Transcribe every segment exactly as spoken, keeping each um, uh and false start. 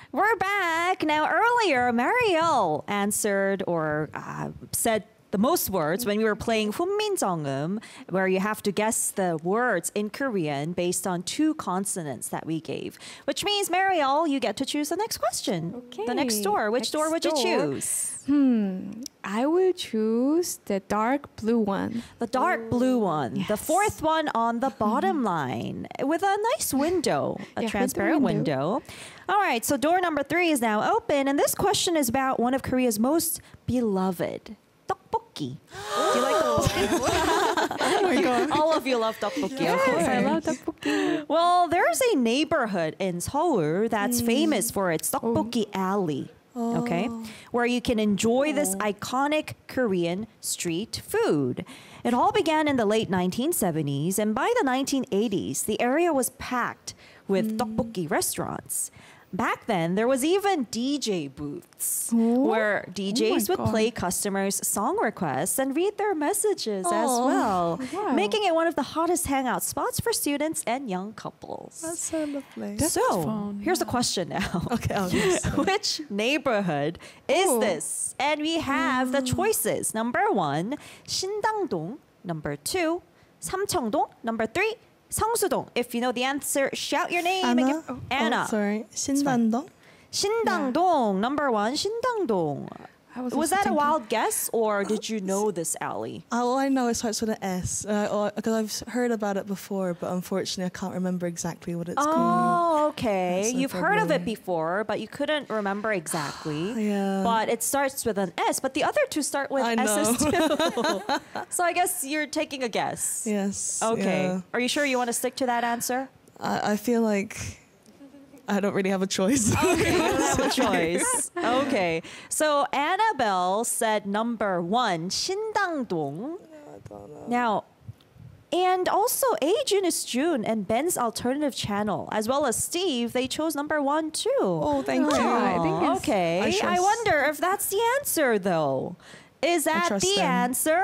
We're back. Now, earlier, Marielle answered or uh, said the most words when we were playing 훈민정음, where you have to guess the words in Korean based on two consonants that we gave. Which means, Marielle, you get to choose the next question. Okay. The next door. Which Next door would you door. choose? Hmm. I will choose the dark blue one. The dark blue one. The fourth one on the bottom line with a nice window, a Yeah, with the transparent window. window. All right, so door number three is now open. And this question is about one of Korea's most beloved, tteokbokki. Do you like tteokbokki? Oh my god. All of you love tteokbokki, Yes, okay? I love tteokbokki. Well, there's a neighborhood in Seoul that's famous for its tteokbokki alley. Okay, where you can enjoy this iconic Korean street food. It all began in the late nineteen seventies, and by the nineteen eighties, the area was packed with tteokbokki restaurants. Back then, there was even D J booths where D Js would God. play customers' song requests and read their messages as Oh, well, wow. making it one of the hottest hangout spots for students and young couples. That's so lovely. That so, sounds fun. here's the question now. Okay, I'll guess. Which neighborhood is Oh. this? And we have the choices. Number one, 신당동. Number two, 삼청동. Number three, 성수동. If you know the answer, shout your name. and Anna? get- Anna. Oh, sorry. 신당동? 신당동. Number one, 신당동. I was, Was also that a thinking- wild guess or did you know this alley? All I know it starts with an S. Because I've heard about it before, but unfortunately I can't remember exactly what it's called. Oh, okay. That's no You've heard of it problem. before, but you couldn't remember exactly. Yeah. But it starts with an S, but the other two start with I S's know. too. So I guess you're taking a guess. Yes. Okay. yeah. Are you sure you want to stick to that answer? I, I feel like I don't really have a choice. Okay, you don't have a choice. Okay. So Annabelle said number one, 신당동. Now, and also Ajun is June and Ben's alternative channel, as well as Steve, they chose number one too. Oh, thank Oh, you. I think it's- okay. I I, trust- wonder if that's the answer though. Is that trust the them. answer?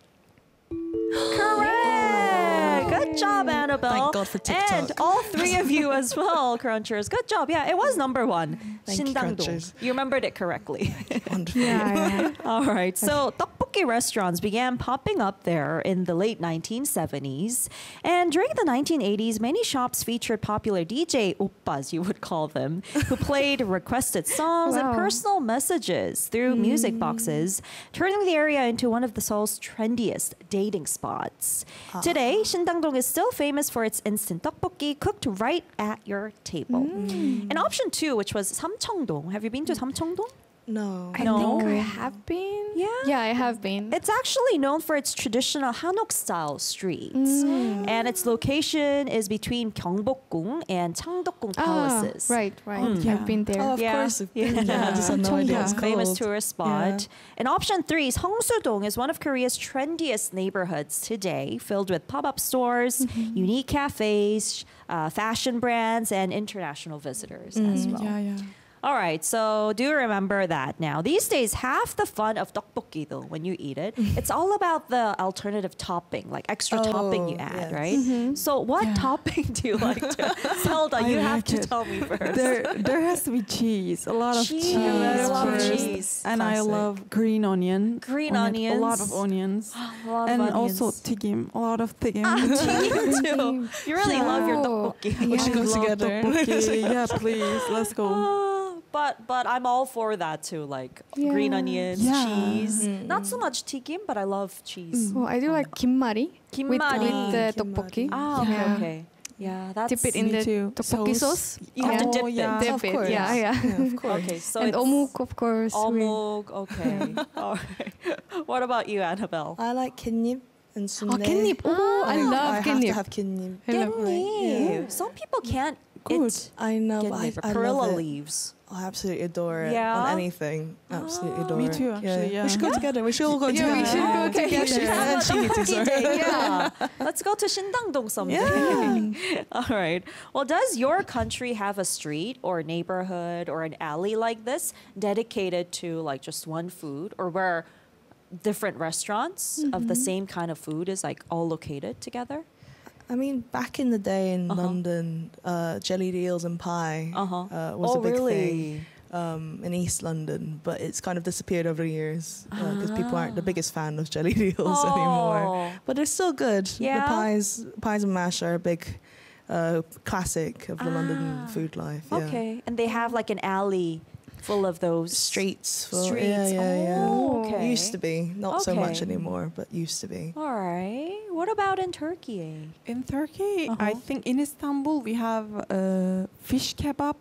Correct. Good job, Annabelle. Thank God for TikTok. And all three of you as well, Crunchers. Good job. Yeah, it was number one. Thank you, 신당동. Crunchers. You remembered it correctly. Wonderful. Yeah, yeah. All right. So tteokbokki restaurants began popping up there in the late nineteen seventies. And during the nineteen eighties, many shops featured popular D J oppas, you would call them, who played requested songs and Wow. personal messages through music boxes, turning the area into one of the Seoul's trendiest dating spots. Today, Shindangdong is still famous for its instant tteokbokki cooked right at your table. And option two, which was Samcheongdong. Have you been to Samcheongdong? No. I No. think I have been. Yeah. Yeah, I have been. It's actually known for its traditional Hanok style streets. And its location is between Gyeongbokgung and Changdeokgung Ah, palaces. right, right. Mm. I've been there. Oh, of Yeah. course. I've been Yeah. there. I just had no idea it's Yeah. called. Famous tourist spot. Yeah. And option three is Hongsu-dong is one of Korea's trendiest neighborhoods today, filled with pop-up stores, unique cafes, uh, fashion brands, and international visitors as well. Yeah, yeah. All right, so do remember that now. These days, half the fun of tteokbokki, though, when you eat it, it's all about the alternative topping, like extra Oh, topping you add, yes. right? So what Yeah. topping do you like to? Zelda, you I have like to it. tell me first. There, there has to be cheese. A lot of Cheese. cheese. I love first. cheese. And I Classic. love green onion. Green on it. A lot of onions. onions. A lot of and onions. also tigim. A lot of tigim. You too. You really love your Oh. tteokbokki. We should I go love together. tteokbokki. Yeah, please. Let's go. Oh, but but I'm all for that too, like green Yeah. onions, Yeah. cheese. Not so much tigim, but I love cheese. Oh, I do like kimmari with, Kimmari. with the Ah, tteokbokki. Ah, okay, Yeah. okay. Yeah, that's Dip it in Me the too. tteokbokki Sauce. sauce. You have to Oh, dip yeah. it. Dip Of it. course. Yeah, yeah. Yeah, of course. Okay, so and it's omuk, of course. we- omuk. Okay. All right. What about you, Annabelle? I like kinnip and sundae. Oh, kinnip. Oh, I love I have to kinnip. have kinnip. I love- Kinnip. Some people can't Good. eat I know, but I, kinnip, I perilla love it. leaves. I absolutely adore it. Yeah? On anything. Absolutely adore Me it. too, actually, yeah. We should go together. We should all go Yeah, together. we should go Okay, together. we should have a And she needs to, tteokbokki sorry. day. Yeah. Let's go to Shindangdong someday. Yeah. All right. Well, does your country have a street or neighborhood or an alley like this dedicated to like just one food, or where different restaurants of the same kind of food is like all located together? I mean, back in the day in Uh-huh. London, uh, jellied eels and pie Uh-huh. uh, was Oh, a big thing really? um, in East London, but it's kind of disappeared over the years because people aren't the Ah. biggest fan of jellied eels anymore. Oh. But they're still good. Yeah? The pies, pies and mash are a big uh, classic of the Ah. London food life. Yeah. Okay. And they have like an alley full of those Streets. Full, Streets. Yeah, yeah, yeah. Oh, okay. Used to be. Not so much Okay. anymore, but used to be. All right. What about in Turkey? In Turkey, I Uh-huh. think in Istanbul we have uh, fish kebab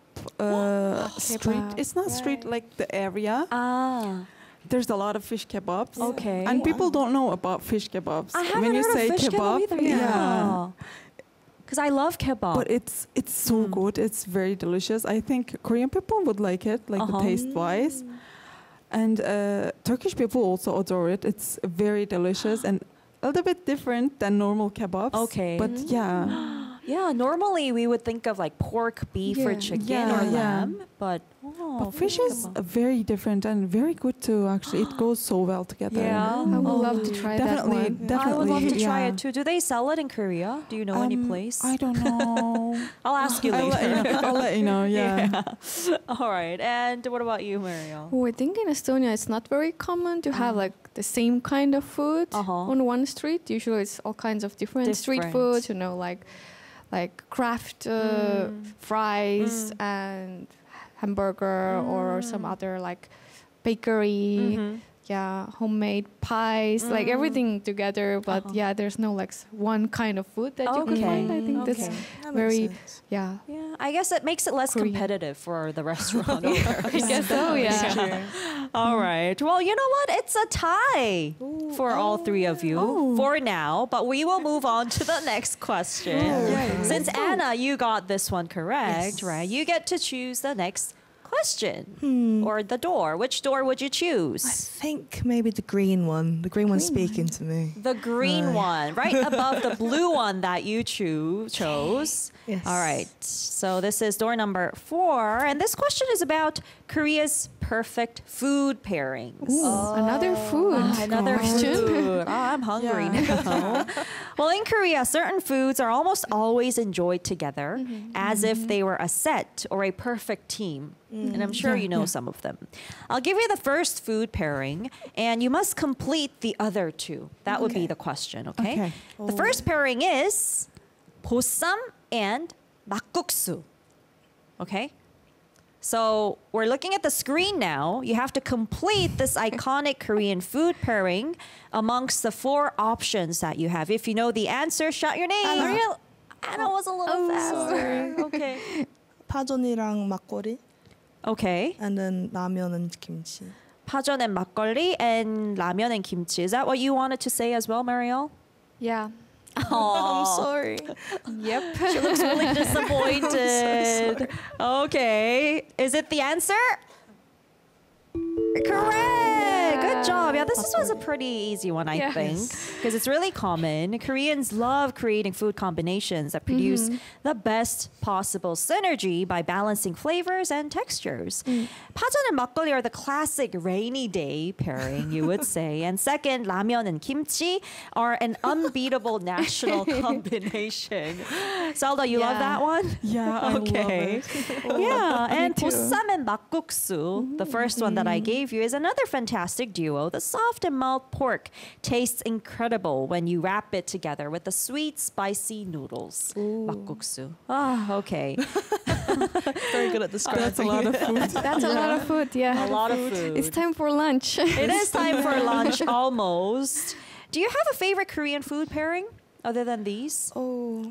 uh, street. Kebab, It's not street right. like the area. Ah. There's a lot of fish kebabs. Okay. And people don't know about fish kebabs. I haven't when you heard say of fish kebab, either. Yeah. Because I love kebab. But it's it's so Mm. good. It's very delicious. I think Korean people would like it, like Uh-huh. the taste wise. And uh, Turkish people also adore it. It's very delicious and a little bit different than normal kebabs. Okay. But yeah. Yeah, normally we would think of like pork, beef, or Yeah. chicken Yeah, or yeah. lamb, but oh, But fish is uh, very different and very good too. Actually, it goes so well together. Yeah. I would Oh. love to try Definitely, that one. definitely. I would love to try yeah. it too. Do they sell it in Korea? Do you know any Um, place? I don't know. I'll ask you I'll, let you later. know. I'll let you know. Yeah. All right. And what about you, Mariel? Oh, I think in Estonia it's not very common to have Ah. like the same kind of food Uh-huh. on one street. Usually it's all kinds of different, street Different. foods, you know, like like craft uh, Mm. fries Mm. and hamburger or some Mm. other like bakery. Mhm. Yeah, homemade pies, like Mm. everything together. But Uh-huh. yeah, there's no like s- one kind of food that you can Okay. find. I think Okay. that's That makes very- sense. yeah. Yeah, I guess it makes it less Korean. competitive for the restaurant I owners. guess so. Yeah. All right. Well, you know what? It's a tie for all three of you Oh. for now, but we will move on to the next question. right. Since Anna, you got this one correct, Yes. right? You get to choose the next question Hmm. or the door. Which door would you I choose? think maybe the green one. The green one's speaking to me. The green one, right above the blue one that you choo- chose. Yes. All right. So this is door number four. And this question is about Korea's perfect food pairings. Ooh, another food. Ah, another question. food. Ah, I'm hungry now. Well, in Korea, certain foods are almost always enjoyed together as if they were a set or a perfect team. And I'm sure Yeah, you know yeah. some of them. I'll give you the first food pairing, and you must complete the other two. That would be the question, okay? Okay. The first pairing is 보쌈 and 막국수. Okay? So we're looking at the screen now. You have to complete this iconic Korean food pairing amongst the four options that you have. If you know the answer, shout your name. Anna. Ariel- Anna was a little Oh, faster. Okay. 파전이랑 막걸리, Okay. and then 라면 and kimchi. 파전 and 막걸리 and 라면 and kimchi. Is that what you wanted to say as well, Mariel? Yeah. I'm sorry. Yep. She looks really disappointed. Okay. Is it the answer? Correct. Good job. Yeah, this was a pretty easy one, I Yes. think, because it's really common. Koreans love creating food combinations that produce the best possible synergy by balancing flavors and textures. 파전 and 막걸리 are the classic rainy day pairing, you would say. And second, 라면 and kimchi are an unbeatable national combination. Salda, you love Yeah. that one? Yeah, I Okay. love it. Yeah, and too. 보쌈 and 막국수, the first one that I gave you, is another fantastic duo. The soft and mild pork tastes incredible when you wrap it together with the sweet, spicy noodles. 막국수. Ah, okay. Very good at describing. That's a lot of food. That's a lot of food. Yeah. A lot of food. It's time for lunch. It is time for lunch almost. Do you have a favorite Korean food pairing other than these? Oh.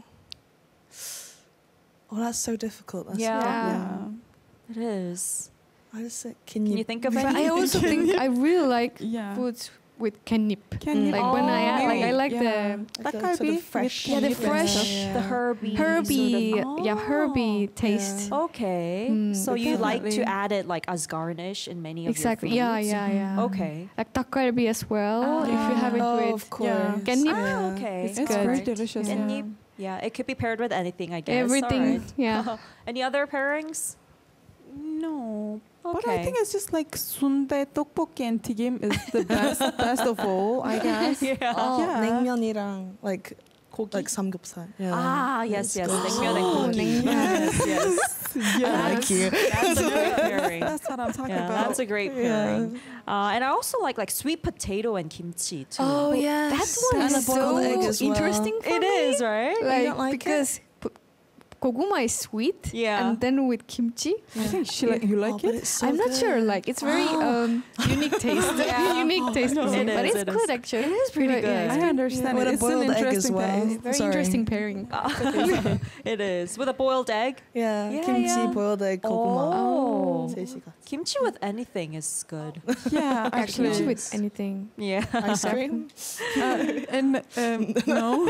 Oh, that's so difficult. That's Yeah. Yeah. It is. I just said, can, Can you think of But any? I also think I really like Yeah. foods with kennip. Can you Like when I Oh, like I like yeah. the like a Dakgalbi sort of with fresh, Yeah, the Candy fresh- stuff. The herby. herby, sort of- yeah, herby Oh. taste. Okay. Mm, so you like to definitely. add it like as garnish in many of Exactly. your Yeah, foods? yeah, yeah. Okay. Like dakgalbi as well. if you have it Oh, with of course. Yeah. Kennip. Ah, okay. It's It's good. very delicious. And Yeah. you, yeah, it could be paired with anything, I guess. everything. All Yeah. right. Any other pairings? No. Okay. But I think it's just like sundae, tteokbokki, and tigim is the best, best of all, I guess. yeah. Oh, Yeah. 냉면이랑 like 고기? Like samgyeopsal. Yeah. Ah, yes, yes. good. 냉면 and Oh, gogi. 냉면. Yes, yes. Yeah, Thank you. That's a great pairing. that's what I'm talking Yeah, about. that's a great pairing. Uh, and I also like like sweet potato and kimchi too. Oh, yes. that one And a is boiled egg so as well. interesting for It me. is, right? Like, don't like it? because p- goguma is sweet. Yeah. And then with kimchi, I think she like you Oh, like but it. it's so I'm not sure. good. Like it's very um, unique taste. unique taste, for me, It but is, it's it good is. actually. It is pretty Right, yeah, good. it's I understand With it. a It's an boiled egg as interesting well. taste. Very Sorry. interesting pairing. It is with a boiled egg. Yeah, Yeah, kimchi, yeah. boiled egg, goguma. Oh, 세시가. kimchi with anything is good. Yeah, Actually, actually. with anything. Yeah. Ice cream. Uh, and um, no.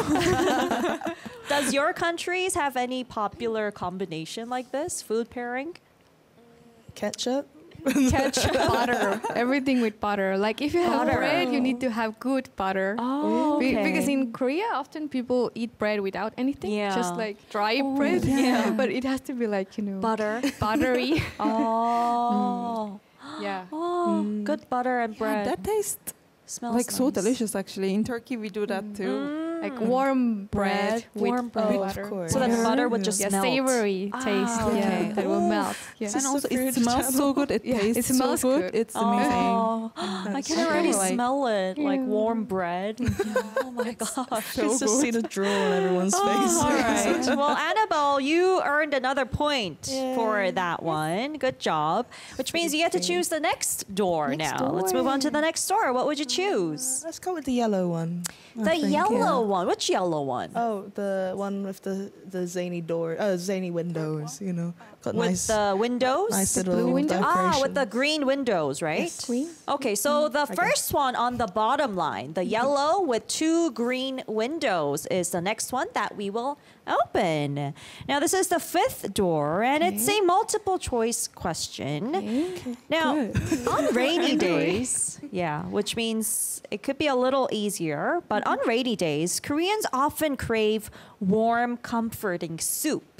Does your countries have any popular combination like this food pairing? Ketchup. Ketchup, butter, everything with butter. Like if you have Butter. bread, you need to have good butter. Oh, Be- Because in Korea, often people eat bread without anything, just Yeah. like dry bread. yeah. But it has to be like you know butter. buttery. Oh. yeah. Oh, good butter and bread. That tastes Smells like so nice. delicious. Actually, in Turkey we do that too. Mm. Like warm bread, Bread, warm with bread. Oh, butter. of course. So that the Yeah. butter would just Yeah, melt. savory Ah, taste. okay. Yeah, that will melt. Yeah. And also, food it smells so good. It Yeah, it tastes smells so good. good. It's amazing. Oh, I can so already good. smell it, like Yeah. warm bread. Oh my gosh. So It's just see good. the drool on everyone's Oh, face. all right. Well, Annabelle, you earned another point for Yay. that one. Good job. Which means you get to choose the next door Next now. Let's move on to door. the next door. What would you choose? Let's go with the yellow one. I The think, yellow yeah. one. Which yellow one? Oh, the one with the the zany door, uh, zany windows. You know, got With nice, the windows? nice little blue window? Ah, with the decorations. green windows, right? Yes. Green? Okay, so the first one on the bottom line, the yellow with two green windows, is the next one that we will open. Now, this is the fifth door, and it's a multiple choice question. Now, on rainy days, yeah, which means it could be a little easier, but on rainy days, Koreans often crave warm, comforting soup.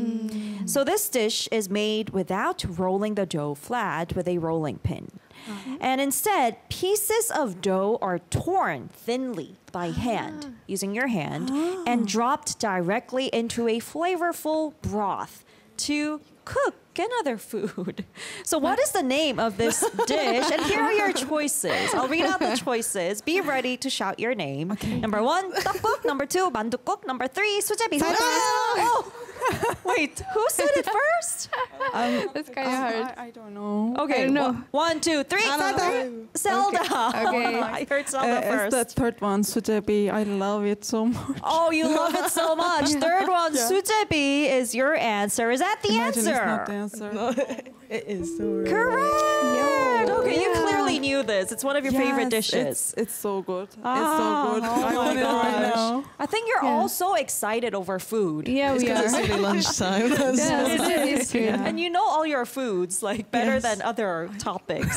So this dish is made without rolling the dough flat with a rolling pin. And instead, pieces of dough are torn thinly by hand, using your hand, and dropped directly into a flavorful broth to cook another food. So what is the name of this dish? And here are your choices. I'll read out the choices. Be ready to shout your name. Number one, 떡국. Number two, 만둣국. Number three, 수제비. Oh, wait, who said it first? Um, That's kind of hard. I, I don't know. Okay, I don't know. one, two, three. Zelda. Okay. I heard Zelda Uh, it's the first. third one, sujebi. I love it so much. Oh, you love it so much. Third one, sujebi is your answer. Is that the Imagine answer? it's not the answer. No, it is. So really. Correct. Okay, you Yeah. clearly knew this. It's one of your favorite Yes, dishes. It's, it's so good. Ah, it's so good. oh I my want it right gosh. now. I think you're Yeah. all so excited over food. Yeah, we Because are. it's really lunchtime. That's Yeah, why. it's, it's true. And you know all your foods like better Yes. than other topics.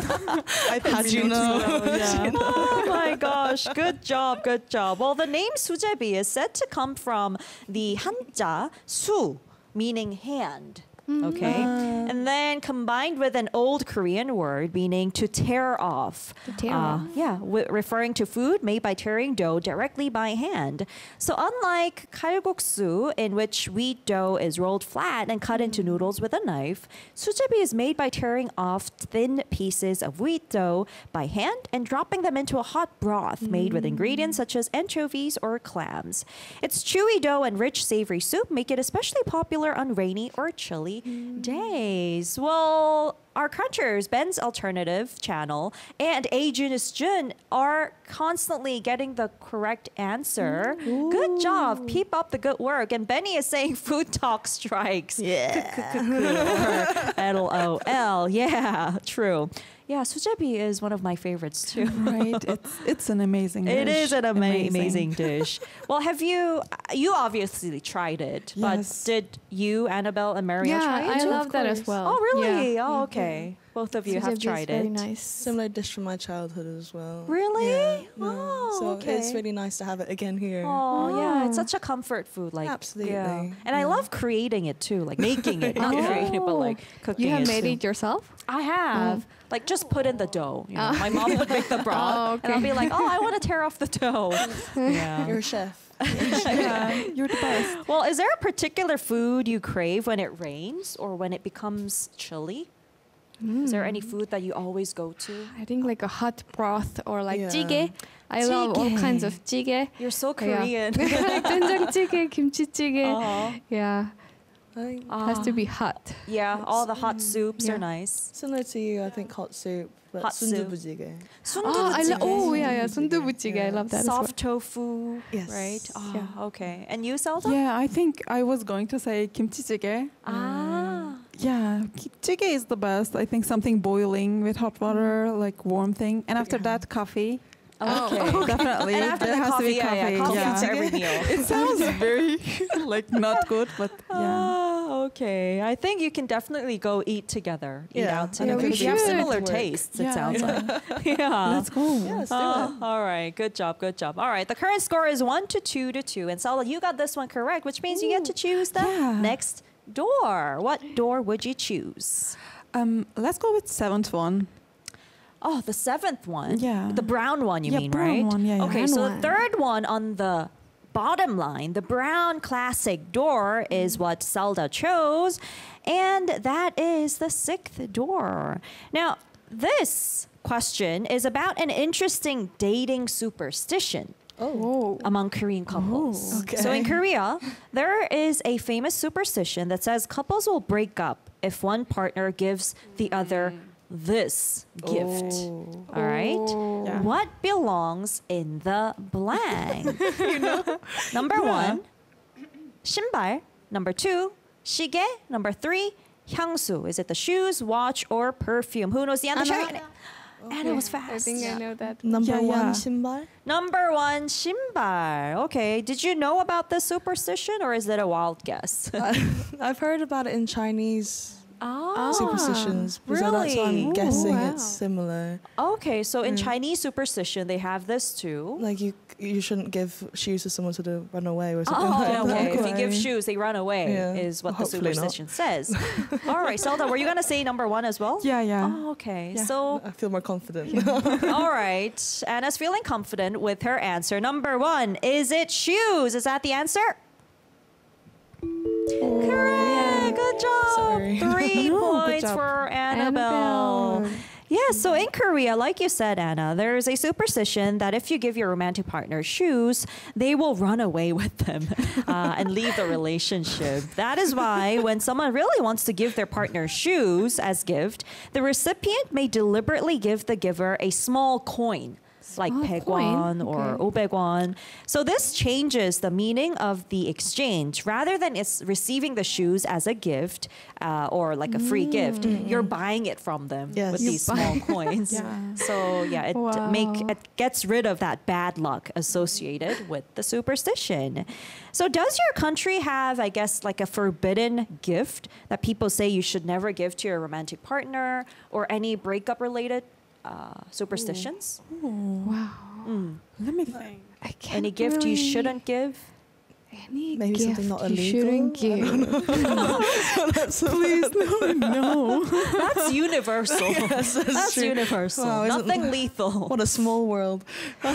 I think How'd we you need to know? Yeah. Oh my gosh, good job, good job. Well, the name sujebi is said to come from the hanja su, meaning hand. Okay. And then combined with an old Korean word meaning to tear off. To tear Uh, off. Yeah, w- referring to food made by tearing dough directly by hand. So unlike kalguksu, in which wheat dough is rolled flat and cut into noodles with a knife, sujebi is made by tearing off thin pieces of wheat dough by hand and dropping them into a hot broth made with ingredients such as anchovies or clams. Its chewy dough and rich savory soup make it especially popular on rainy or chilly days. Well, our crunchers, Ben's Alternative channel, and Ajunus Jun are constantly getting the correct answer. Good job. Keep up the good work. And Benny is saying food talk strikes. Yeah. L O L. Yeah, true. Yeah, sujebi is one of my favorites too. Right. It's it's an amazing It dish. is an ama- amazing dish. Well, have you, you obviously tried it, but Yes. did you, Annabelle and Maria, Yeah, try it I too? love that as well. Oh, really? Yeah. Oh, okay. Both of you have Sujebi is tried very it. nice. Similar dish from my childhood as well. Really? Yeah. yeah. Oh, so okay. it's really nice to have it again here. Oh, yeah, it's such a comfort food. Like Absolutely. yeah. And I Yeah. love creating it too, like making it, not Oh. creating it, but like cooking You have it. made too. it yourself? I have. Like just put in the dough. You know, Oh. my mom would make the broth, Oh, and I'll okay. be like, "Oh, I want to tear off the dough." Yeah. You're a chef. yeah, you're the best. Well, is there a particular food you crave when it rains or when it becomes chilly? Is there any food that you always go to? I think like a hot broth or like Yeah. jjigae. I love all Jjigae. kinds of jjigae. You're so Yeah. Korean. like 된장찌개, 김치찌개. Uh-huh. Yeah, I think has to be hot. Yeah, all the hot soups Yeah. are nice. similar to you, I think hot soup, but Hot soup. sundubujigae. Oh, I lo- oh yeah, yeah, Sundubujigae. sundubujigae. I Yeah. love that Soft tofu, Yes. right? Oh, Yeah. okay. And you, Zelda? Yeah, I think I was going to say kimchi jjigae. Ah. Yeah, ki- jjigae is the best. I think something boiling with hot water, like warm thing, and after that, coffee. Okay. Definitely, And after there the has coffee, to be yeah, coffee. yeah, coffee yeah. after every meal. It sounds very like not good, but yeah. Ah, okay. I think you can definitely go eat together, eat Yeah. out Yeah, together. we because you have should. similar Work. tastes, it Yeah, sounds yeah. like. Yeah. Let's go. Yeah, let's do Oh, it. all right. Good job. Good job. All right. The current score is one to two to two. And Sala, you got this one correct, which means you get to choose the Yeah. next door. What door would you choose? Um, let's go with seventh one. Oh, the seventh one. Yeah. The brown one, you Yeah, mean, brown right? one, yeah, yeah. Okay, Brown so the one. third one on the bottom line, the brown classic door, is what Zelda chose. And that is the sixth door. Now, this question is about an interesting dating superstition Oh. among Korean couples. Okay. So in Korea, there is a famous superstition that says couples will break up if one partner gives the other this gift. Oh. All right? Oh. Yeah. What belongs in the blank? Number one, 신발. Number two, 시계. Number three, 향수. Is it the shoes, watch, or perfume? Who knows the answer? Anna. Anna was I fast. think I know that. Number Yeah, one, yeah. 신발. Number one, 신발. Okay. Did you know about this superstition or is it a wild guess? I've heard about it in Chinese Ah, superstitions. So that's why really? I'm guessing wow. it's similar. Okay, so in Mm. Chinese superstition, they have this too. Like you, you shouldn't give shoes to someone to the run away or something Oh, like that. okay. If you give Right. shoes, they run away, Yeah. is what the Hopefully not. superstition says. All right, Zelda, were you going to say number one as well? Yeah, yeah. Oh, okay. Yeah. So, I feel more confident. all right. Anna's feeling confident with her answer. Number one, is it shoes? Is that the answer? Correct. Good job. Sorry. Three No, good points job. for Annabelle. Yeah, so in Korea, like you said, Anna, there is a superstition that if you give your romantic partner shoes, they will run away with them uh, and leave the relationship. That is why when someone really wants to give their partner shoes as gift, the recipient may deliberately give the giver a small coin. Like Small 백원 coin? or Okay. 오백원. So this changes the meaning of the exchange. Rather than it's receiving the shoes as a gift uh, or like a free gift, you're buying it from them Yes. with You these small coins. Yeah. So yeah, it Wow. make it gets rid of that bad luck associated with the superstition. So does your country have, I guess, like a forbidden gift that people say you should never give to your romantic partner or any breakup related uh, superstitions? Wow. Mm. Let me think. I can't Any gift you really- shouldn't give? Any Maybe gift something not you illegal? shouldn't give. Please, no. No. That's universal. Yes, that's That's true. universal. Wow, isn't- Nothing lethal. What a small world.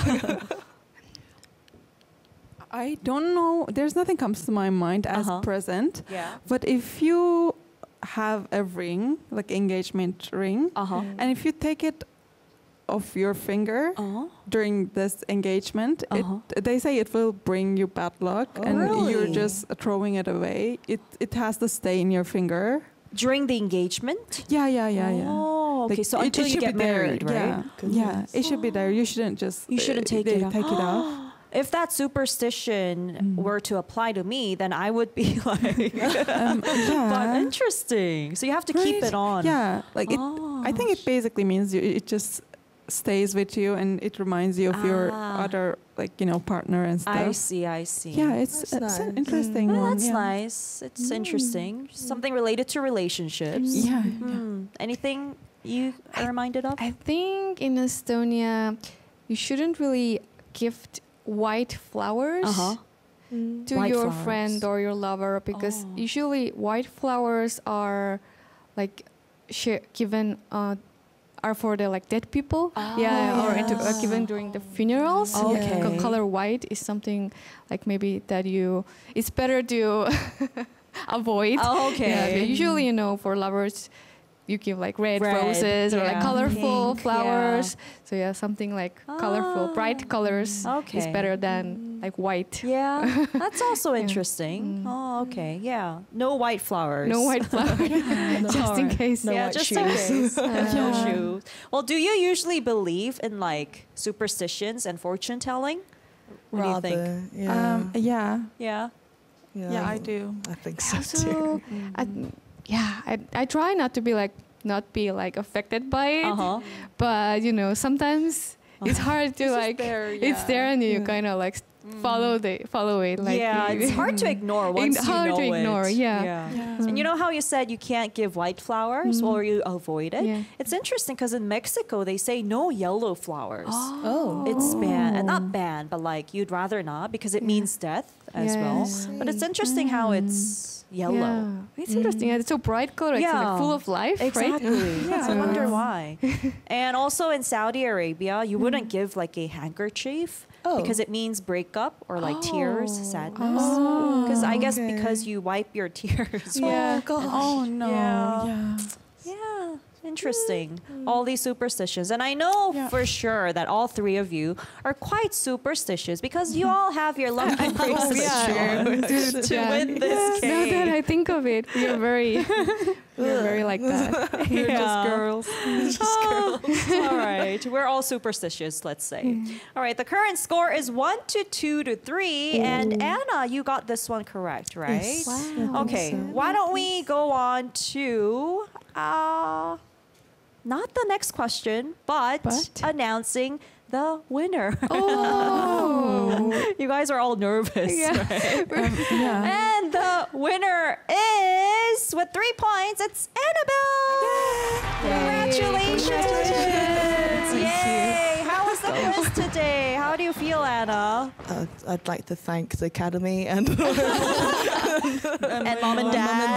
I don't know. There's nothing comes to my mind as Uh-huh. present. Yeah. But if you have a ring, like engagement ring, Uh huh. and if you take it off your finger Uh-huh. during this engagement, Uh-huh. it, they say it will bring you bad luck, Oh, and you're really? just throwing it away. It it has to stay in your finger. During the engagement? Yeah, yeah, yeah, yeah. Oh, okay. Like, so it- until it you should get be there, married, right? Yeah, yeah, it should be there. You shouldn't just. You shouldn't uh, take they it off. Take it off. If that superstition Mm. were to apply to me, then I would be like, Um, yeah. but interesting. So you have to keep Right? it on. Yeah, like it. Oh. I think it basically means you, it just stays with you and it reminds you of your Ah. other, like, you know, partner and stuff. I see, I see. Yeah, it's, That's it's an nice. interesting Well, one. that's yeah. nice. It's interesting. Something related to relationships. Yeah. Hmm. Anything you are reminded of? I think in Estonia, you shouldn't really gift white flowers Uh-huh. Mm. to White your flowers. friend or your lover because Oh. usually white flowers are like sh- given uh, are for the like dead people. Yeah, or into, like even during the funerals. Okay. Co- color white is something like maybe that you. It's better to avoid. Oh, Yeah, but okay. usually, you know, for lovers, you give like red, Red, roses or like yeah. colorful Pink, flowers. So yeah, something like colorful, Ah. bright colors Okay. is better than like white. Yeah, that's also interesting. Mm. Oh, okay. Yeah. No white flowers. No white flowers, just in case. No yeah, white just shoes. in case. No Yeah. shoes. Well, do you usually believe in like superstitions and fortune telling? What do you think? Rather, yeah. Um, yeah, Yeah. yeah, I do. I think so too. So, I, yeah, I, I try not to be like not be like affected by it, Uh huh. but you know sometimes it's hard to It's just like there, it's yeah. there and you Yeah. kind of like follow the follow it like yeah, you- it's hard to ignore once you hard know to it. ignore, yeah. Yeah. And you know how you said you can't give white flowers or you avoid it? Yeah. It's interesting because in Mexico they say no yellow flowers. Oh. It's banned, and not banned, but like you'd rather not because it means death as well. Yes. But it's interesting how it's yellow. Yeah. It's interesting. Yeah, it's so bright color. It's Yeah. like full of life, right? Exactly. Yeah. I wonder why. And also in Saudi Arabia, you wouldn't give like a handkerchief Oh. because it means breakup or like tears, sadness. Oh. Because I guess okay. because you wipe your tears. Yeah. Oh gosh. Oh no. Yeah. Yeah. Yeah, interesting. All these superstitions. And I know Yeah. for sure that all three of you are quite superstitious because you all have your lucky bracelets yeah. on Dude, to yeah. win this Now that game. I think of it, we are very, we are very like that. You're Yeah. just girls. Oh, all right. We're all superstitious, let's say. All right. The current score is one to two to three. And Anna, you got this one correct, right? Yes. Wow. Okay. Why don't we go on to uh not the next question, but, But? announcing the winner. Oh. You guys are all nervous. Yeah. right? Yeah. And the winner is with three points, it's Annabelle. Congratulations. Yay. How was the quiz today? How do you feel, Anna? Uh, I'd like to thank the Academy and And mom and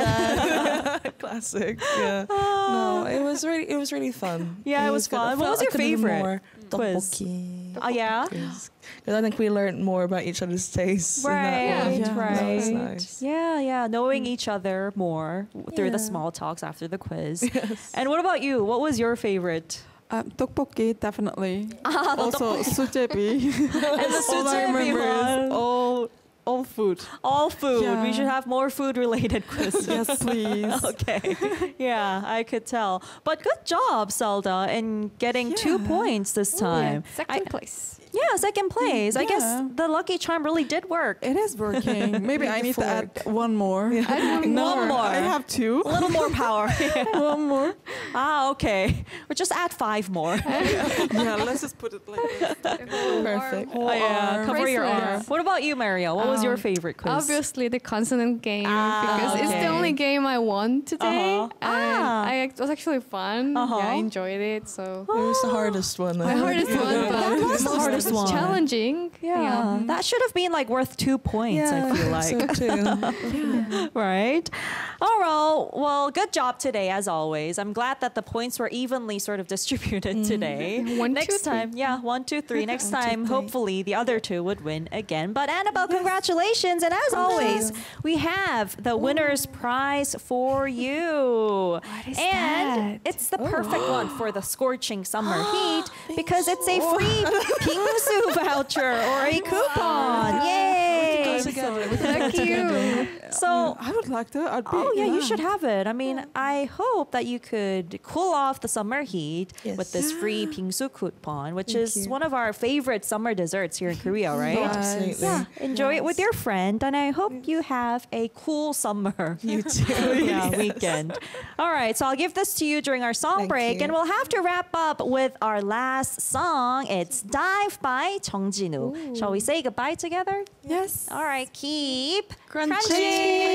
dad. classic. Yeah. No, it was really it was really fun. Yeah, it was good. I fun. What felt was I your could do favorite more quiz? tteokbokki. Oh, yeah? Because I think we learned more about each other's tastes. in that Right, one. Yeah. right. That was nice. Yeah, yeah. Knowing each other more through the Yeah. small talks after the quiz. And what about you? What was your favorite? Um, tteokbokki, definitely. Ah, the Also, sujebi. And the All I sujebi remember one. is all, all food. All food. We Yeah. should have more food related quizzes. Yes, please. Okay. Yeah, I could tell. But good job, Zelda, in getting two Yeah. points this time. Second I- place. Yeah, second place. I guess Yeah. the lucky charm really did work. It is working. Maybe I need to add one more. Add one more. One more. I have two. A little more power. One more. Ah, okay. We'll just add five more. Yeah, let's just put it like this. Perfect. Oh, yeah. arm. Cover your arm. Bracelets. What about you, Mario? What was your Um, favorite quiz? Obviously, the consonant game Ah, because it's okay. the only game I won today, Uh-huh. and Ah. I, it was actually fun. Uh-huh. Yeah, I enjoyed it. So It was the hardest one. I my think. hardest one, but That was the most hardest one. challenging. Yeah. That should have been like worth two points, Yeah, I feel like. so too. Right? All right. Well, good job today, as always. I'm glad that the points were evenly sort of distributed today. One, two, Next three. time, yeah, one, two, three. Next One, two, time, three. hopefully, the other two would win again. But Annabelle, congratulations. And as always, we have the winner's prize for you. What is and that? it's the perfect one for the scorching summer heat because it's a free Pingsu voucher or a coupon. Yay! Thank you. So, I would like to. I'd be, oh yeah, you should have it. I mean, I hope that you could cool off the summer heat Yes. with this free Pingsu coupon, which Thank is you. one of our favorite summer desserts here in Korea, right? Absolutely. Yeah, enjoy it with your friend, and I hope you have a cool summer. You too. yeah, weekend. All right, so I'll give this to you during our song Thank break, you. and we'll have to wrap up with our last song. It's Dive by Jung Jin-woo. Shall we say goodbye together? Yes. All right, keep Crunchy. crunchy.